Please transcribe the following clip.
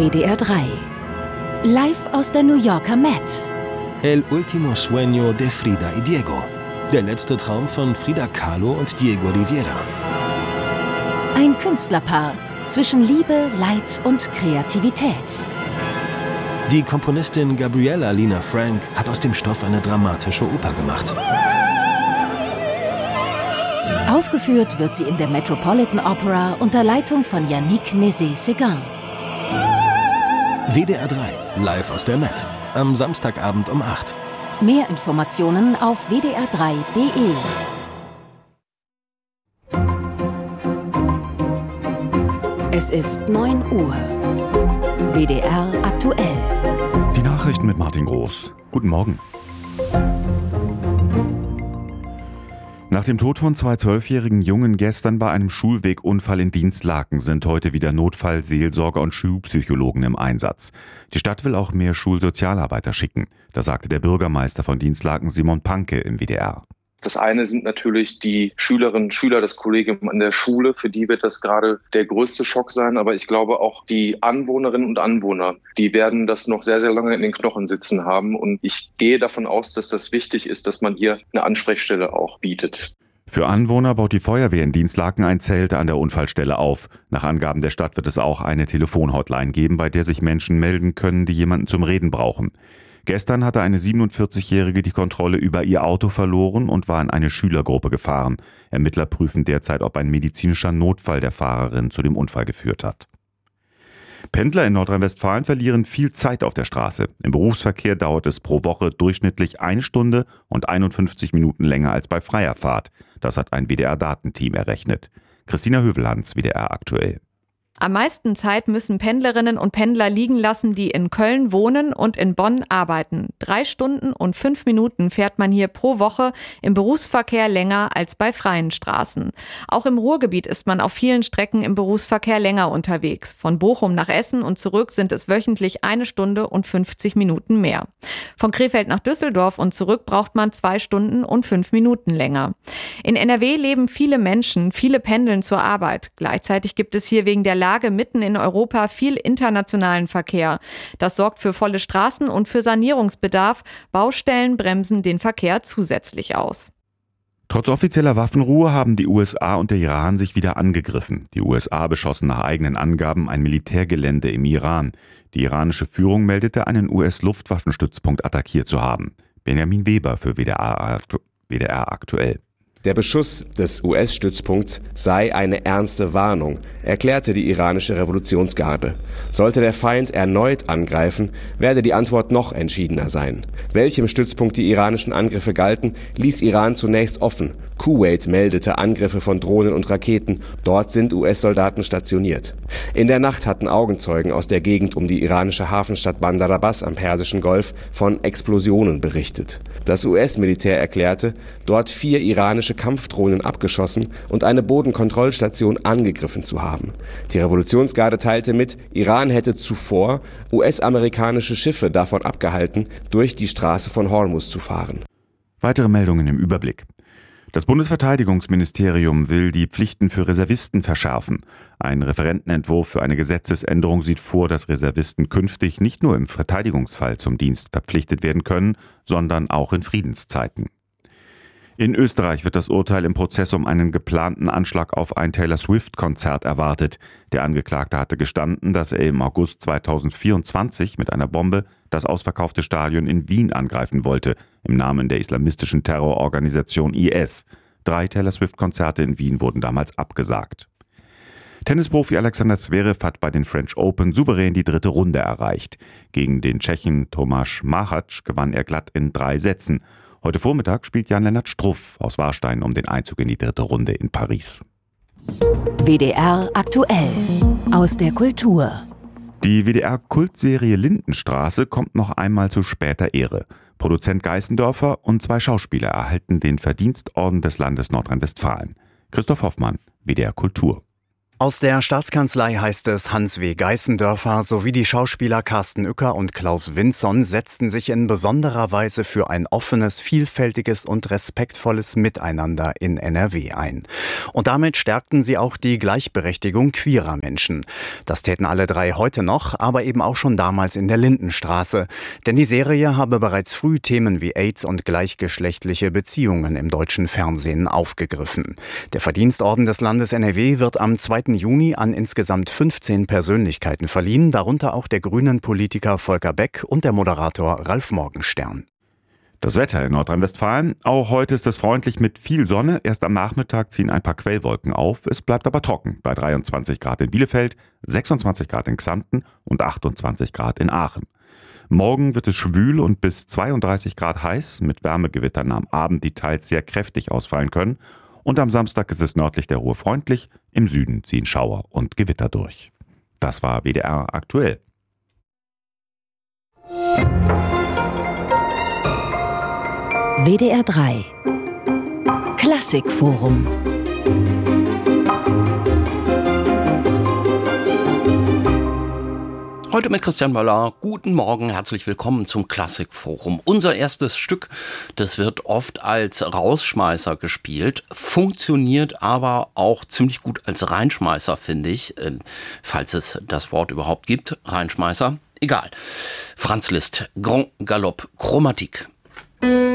WDR 3. Live aus der New Yorker Met. El último sueño de Frida y Diego. Der letzte Traum von Frida Kahlo und Diego Rivera. Ein Künstlerpaar zwischen Liebe, Leid und Kreativität. Die Komponistin Gabriella Lina Frank hat aus dem Stoff eine dramatische Oper gemacht. Aufgeführt wird sie in der Metropolitan Opera unter Leitung von Yannick Nézet-Séguin. WDR 3, live aus der Met. Am Samstagabend um 8. Mehr Informationen auf wdr3.de. Es ist 9 Uhr. WDR aktuell. Die Nachrichten mit Martin Groß. Guten Morgen. Nach dem Tod von 2 12-jährigen Jungen gestern bei einem Schulwegunfall in Dinslaken sind heute wieder Notfallseelsorger und Schulpsychologen im Einsatz. Die Stadt will auch mehr Schulsozialarbeiter schicken. Das sagte der Bürgermeister von Dinslaken, Simon Panke, im WDR. Das eine sind natürlich die Schülerinnen und Schüler, das Kollegium an der Schule. Für die wird das gerade der größte Schock sein. Aber ich glaube auch die Anwohnerinnen und Anwohner, die werden das noch sehr, sehr lange in den Knochen sitzen haben. Und ich gehe davon aus, dass das wichtig ist, dass man hier eine Ansprechstelle auch bietet. Für Anwohner baut die Feuerwehr in Dinslaken ein Zelt an der Unfallstelle auf. Nach Angaben der Stadt wird es auch eine Telefonhotline geben, bei der sich Menschen melden können, die jemanden zum Reden brauchen. Gestern hatte eine 47-Jährige die Kontrolle über ihr Auto verloren und war in eine Schülergruppe gefahren. Ermittler prüfen derzeit, ob ein medizinischer Notfall der Fahrerin zu dem Unfall geführt hat. Pendler in Nordrhein-Westfalen verlieren viel Zeit auf der Straße. Im Berufsverkehr dauert es pro Woche durchschnittlich 1 Stunde und 51 Minuten länger als bei freier Fahrt. Das hat ein WDR-Datenteam errechnet. Christina Hövelhans, WDR aktuell. Am meisten Zeit müssen Pendlerinnen und Pendler liegen lassen, die in Köln wohnen und in Bonn arbeiten. 3 Stunden und 5 Minuten fährt man hier pro Woche im Berufsverkehr länger als bei freien Straßen. Auch im Ruhrgebiet ist man auf vielen Strecken im Berufsverkehr länger unterwegs. Von Bochum nach Essen und zurück sind es wöchentlich 1 Stunde und 50 Minuten mehr. Von Krefeld nach Düsseldorf und zurück braucht man 2 Stunden und 5 Minuten länger. In NRW leben viele Menschen, viele pendeln zur Arbeit. Gleichzeitig gibt es hier wegen der Lage mitten in Europa viel internationalen Verkehr. Das sorgt für volle Straßen und für Sanierungsbedarf. Baustellen bremsen den Verkehr zusätzlich aus. Trotz offizieller Waffenruhe haben die USA und der Iran sich wieder angegriffen. Die USA beschossen nach eigenen Angaben ein Militärgelände im Iran. Die iranische Führung meldete, einen US-Luftwaffenstützpunkt attackiert zu haben. Benjamin Weber für WDR aktuell. Der Beschuss des US-Stützpunkts sei eine ernste Warnung, erklärte die iranische Revolutionsgarde. Sollte der Feind erneut angreifen, werde die Antwort noch entschiedener sein. Welchem Stützpunkt die iranischen Angriffe galten, ließ Iran zunächst offen. Kuwait meldete Angriffe von Drohnen und Raketen. Dort sind US-Soldaten stationiert. In der Nacht hatten Augenzeugen aus der Gegend um die iranische Hafenstadt Bandar Abbas am Persischen Golf von Explosionen berichtet. Das US-Militär erklärte, dort 4 iranische Kampfdrohnen abgeschossen und eine Bodenkontrollstation angegriffen zu haben. Die Revolutionsgarde teilte mit, Iran hätte zuvor US-amerikanische Schiffe davon abgehalten, durch die Straße von Hormuz zu fahren. Weitere Meldungen im Überblick. Das Bundesverteidigungsministerium will die Pflichten für Reservisten verschärfen. Ein Referentenentwurf für eine Gesetzesänderung sieht vor, dass Reservisten künftig nicht nur im Verteidigungsfall zum Dienst verpflichtet werden können, sondern auch in Friedenszeiten. In Österreich wird das Urteil im Prozess um einen geplanten Anschlag auf ein Taylor Swift-Konzert erwartet. Der Angeklagte hatte gestanden, dass er im August 2024 mit einer Bombe das ausverkaufte Stadion in Wien angreifen wollte, im Namen der islamistischen Terrororganisation IS. 3 Taylor Swift-Konzerte in Wien wurden damals abgesagt. Tennisprofi Alexander Zverev hat bei den French Open souverän die 3. Runde erreicht. Gegen den Tschechen Tomáš Machac gewann er glatt in 3 Sätzen. Heute Vormittag spielt Jan-Lennart Struff aus Warstein um den Einzug in die 3. Runde in Paris. WDR aktuell. Aus der Kultur. Die WDR-Kultserie Lindenstraße kommt noch einmal zu später Ehre. Produzent Geißendörfer und 2 Schauspieler erhalten den Verdienstorden des Landes Nordrhein-Westfalen. Christoph Hoffmann, WDR Kultur. Aus der Staatskanzlei heißt es, Hans W. Geißendörfer sowie die Schauspieler Carsten Uecker und Klaus Winzon setzten sich in besonderer Weise für ein offenes, vielfältiges und respektvolles Miteinander in NRW ein. Und damit stärkten sie auch die Gleichberechtigung queerer Menschen. Das täten alle drei heute noch, aber eben auch schon damals in der Lindenstraße. Denn die Serie habe bereits früh Themen wie AIDS und gleichgeschlechtliche Beziehungen im deutschen Fernsehen aufgegriffen. Der Verdienstorden des Landes NRW wird am 2. Juni an insgesamt 15 Persönlichkeiten verliehen, darunter auch der grünen Politiker Volker Beck und der Moderator Ralf Morgenstern. Das Wetter in Nordrhein-Westfalen. Auch heute ist es freundlich mit viel Sonne. Erst am Nachmittag ziehen ein paar Quellwolken auf. Es bleibt aber trocken bei 23 Grad in Bielefeld, 26 Grad in Xanten und 28 Grad in Aachen. Morgen wird es schwül und bis 32 Grad heiß, mit Wärmegewittern am Abend, die teils sehr kräftig ausfallen können. Und am Samstag ist es nördlich der Ruhr freundlich, im Süden ziehen Schauer und Gewitter durch. Das war WDR aktuell. WDR 3 Klassikforum. Heute mit Christian Möller. Guten Morgen, herzlich willkommen zum Klassikforum. Unser erstes Stück, das wird oft als Rausschmeißer gespielt, funktioniert aber auch ziemlich gut als Reinschmeißer, finde ich, falls es das Wort überhaupt gibt, Reinschmeißer. Egal. Franz Liszt, Grand Galop, Chromatique.